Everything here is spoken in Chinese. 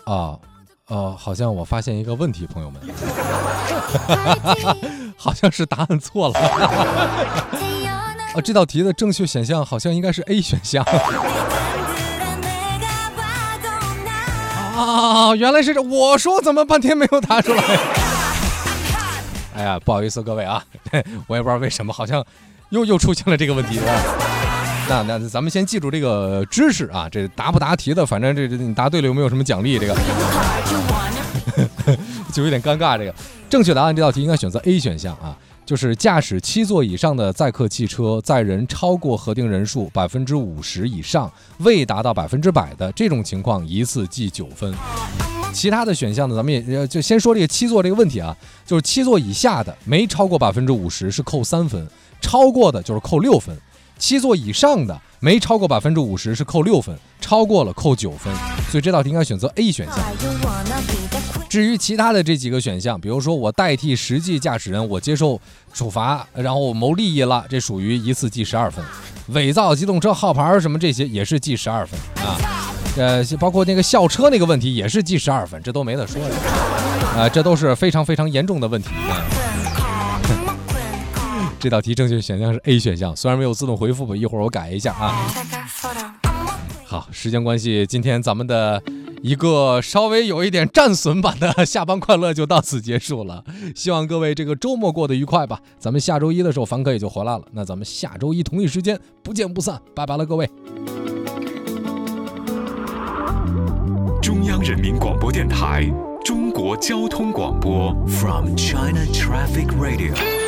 啊，好像我发现一个问题，朋友们，好像是答案错了。这道题的正确选项好像应该是 A 选项。原来是这，我说怎么半天没有答出来？哎呀，不好意思各位啊，我也不知道为什么，好像又出现了这个问题。那咱们先记住这个知识啊，这答不答题的，反正这你答对了有没有什么奖励？这个就有点尴尬。这个正确答案这道题应该选择 A 选项啊，就是驾驶7座以上的载客汽车，载人超过核定人数50%以上，未达到100%的这种情况，一次记9分。其他的选项呢，咱们也就先说这个7座这个问题啊，就是7座以下的没超过50%是扣3分，超过的就是扣6分。7座以上的没超过50%是扣6分，超过了扣9分，所以这道题应该选择 A 选项。至于其他的这几个选项，比如说我代替实际驾驶人，我接受处罚，然后我谋利益了，这属于一次记12分。伪造机动车号牌什么这些也是记12分啊。包括那个校车那个问题也是记12分，这都没得说的。这都是非常非常严重的问题啊。这道题正确选项是 A 选项，虽然没有自动回复吧，一会儿我改一下啊。好，时间关系，今天咱们的一个稍微有一点战损版的下班快乐就到此结束了。希望各位这个周末过得愉快吧。咱们下周一的时候凡客也就回来了，那咱们下周一同一时间不见不散，拜拜了各位。 中央人民广播电台中国交通广播 From China Traffic Radio